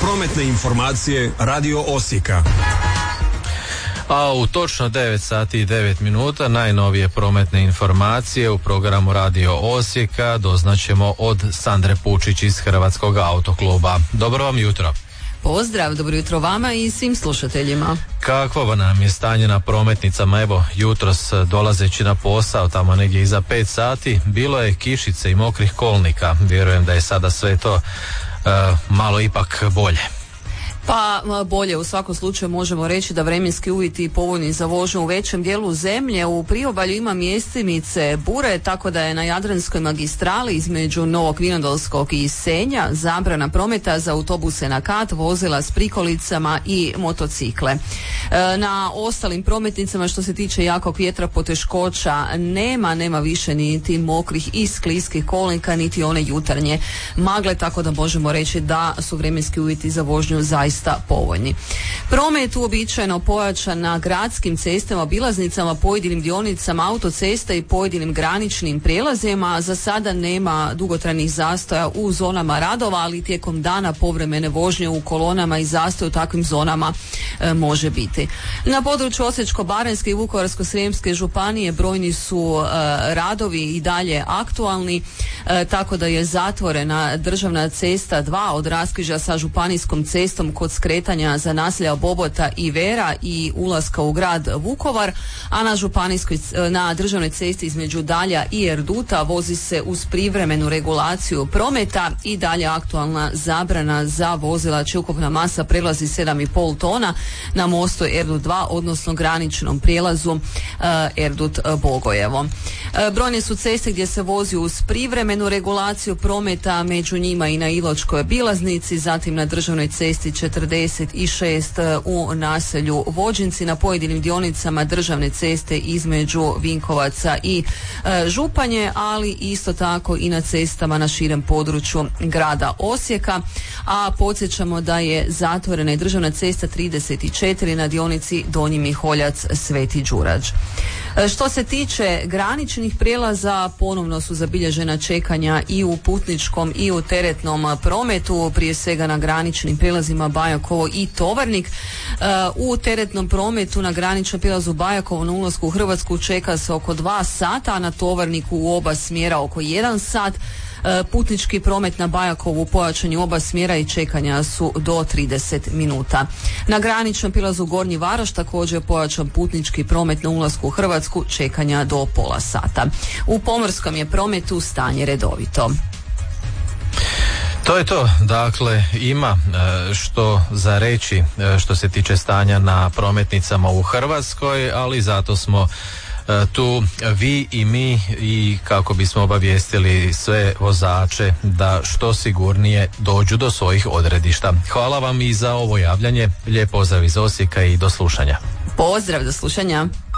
Prometne informacije Radio Osijeka. A u točno 9 sati i 9 minuta najnovije prometne informacije u programu Radio Osijeka doznaćemo od Sandre Pučić iz Hrvatskog autokluba. Dobro vam jutro. Pozdrav, dobro jutro vama i svim slušateljima. Kakvo nam je stanje na prometnicama? Evo, jutros dolazeći na posao, tamo negdje iza 5 sati, bilo je kišice i mokrih kolnika. Vjerujem da je sada sve to malo ipak bolje. Pa bolje, u svakom slučaju možemo reći da vremenski uvjeti povoljni za vožnju u većem dijelu zemlje. U priobalju ima mjestimice bure, tako da je na Jadranskoj magistrali između Novog Vinodolskog i Senja zabrana prometa za autobuse na kat, vozila s prikolicama i motocikle. Na ostalim prometnicama što se tiče jakog vjetra poteškoća nema više niti mokrih i skliskih kolnika, niti one jutarnje magle, tako da možemo reći da su vremenski uvjeti za vožnju zaista povoljni. Promet uobičajeno pojačan na gradskim cestama, obilaznicama, pojedinim dionicama autocesta i pojedinim graničnim prijelazima. Za sada nema dugotrajnih zastoja u zonama radova, ali tijekom dana povremene vožnje u kolonama i zastoj u takvim zonama može biti. Na području Osječko-baranjske i Vukovarsko-srijemske županije brojni su radovi i dalje aktualni, tako da je zatvorena državna cesta 2 od raskrižja sa županijskom cestom kod skretanja za naselja Bobota i Vera i ulaska u grad Vukovar, a na državnoj cesti između Dalja i Erduta vozi se uz privremenu regulaciju prometa i dalje aktualna zabrana za vozila čija ukupna masa prelazi 7,5 tona na mostu Erdut 2, odnosno graničnom prijelazu Erdut Bogojevo. Brojne su ceste gdje se vozi uz privremenu regulaciju prometa, među njima i na Iločkoj obilaznici, zatim na državnoj cesti 46 u naselju Vođinci, na pojedinim dionicama državne ceste između Vinkovaca i Županje, ali isto tako i na cestama na širem području grada Osijeka, a podsjećamo da je zatvorena i državna cesta 34 na dionici Donji Miholjac Sveti Đurađ. Što se tiče graničnih prijelaza, ponovno su zabilježena čekanja i u putničkom i u teretnom prometu, prije svega na graničnim prijelazima Bajakovo i Tovarnik. U teretnom prometu na graničnom prijelazu Bajakovo na ulasku u Hrvatsku čeka se oko 2 sata, a na Tovarniku u oba smjera oko 1 sat. Putnički promet na Bajakovu pojačan je u oba smjera i čekanja su do 30 minuta. Na graničnom prilazu Gornji Varoš također je pojačan putnički promet na ulasku u Hrvatsku, čekanja do pola sata. U pomorskom je prometu stanje redovito. To je to, dakle ima što za reći što se tiče stanja na prometnicama u Hrvatskoj, ali zato smo tu vi i mi i kako bismo obavijestili sve vozače da što sigurnije dođu do svojih odredišta. Hvala vam i za ovo javljanje, lijep pozdrav iz Osijeka i do slušanja. Pozdrav, do slušanja.